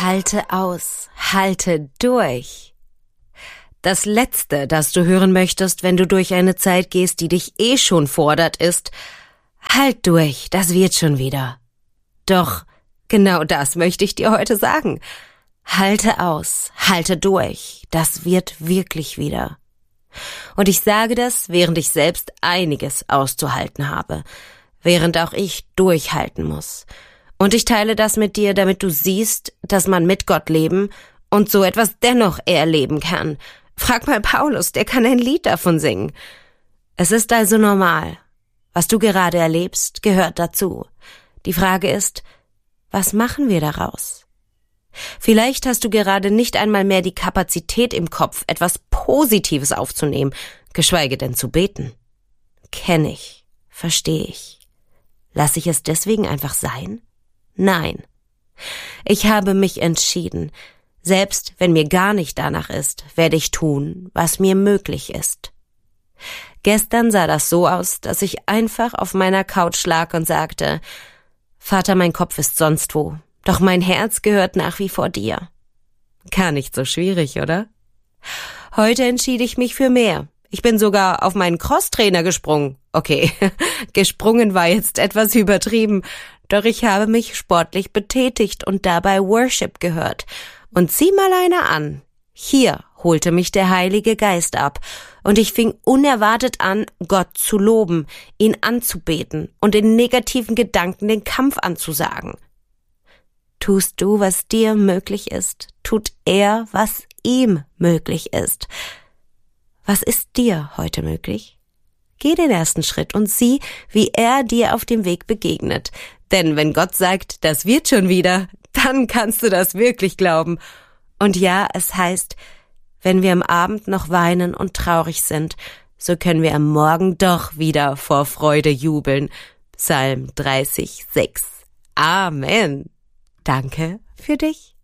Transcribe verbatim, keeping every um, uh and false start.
Halte aus, halte durch. Das Letzte, das du hören möchtest, wenn du durch eine Zeit gehst, die dich eh schon fordert, ist: Halt durch, das wird schon wieder. Doch genau das möchte ich dir heute sagen. Halte aus, halte durch, das wird wirklich wieder. Und ich sage das, während ich selbst einiges auszuhalten habe, während auch ich durchhalten muss. Und ich teile das mit dir, damit du siehst, dass man mit Gott leben und so etwas dennoch erleben kann. Frag mal Paulus, der kann ein Lied davon singen. Es ist also normal. Was du gerade erlebst, gehört dazu. Die Frage ist, was machen wir daraus? Vielleicht hast du gerade nicht einmal mehr die Kapazität im Kopf, etwas Positives aufzunehmen, geschweige denn zu beten. Kenn ich, verstehe ich. Lass ich es deswegen einfach sein? Nein. Ich habe mich entschieden. Selbst wenn mir gar nicht danach ist, werde ich tun, was mir möglich ist. Gestern sah das so aus, dass ich einfach auf meiner Couch lag und sagte: Vater, mein Kopf ist sonst wo, doch mein Herz gehört nach wie vor dir. Gar nicht so schwierig, oder? Heute entschied ich mich für mehr. Ich bin sogar auf meinen Crosstrainer gesprungen. Okay, gesprungen war jetzt etwas übertrieben, doch ich habe mich sportlich betätigt und dabei Worship gehört. Und sieh mal einer an. Hier holte mich der Heilige Geist ab und ich fing unerwartet an, Gott zu loben, ihn anzubeten und in negativen Gedanken den Kampf anzusagen. Tust du, was dir möglich ist, tut er, was ihm möglich ist. Was ist dir heute möglich? Geh den ersten Schritt und sieh, wie er dir auf dem Weg begegnet. Denn wenn Gott sagt, das wird schon wieder, dann kannst du das wirklich glauben. Und ja, es heißt, wenn wir am Abend noch weinen und traurig sind, so können wir am Morgen doch wieder vor Freude jubeln. Psalm dreißig, sechs. Amen. Danke für dich.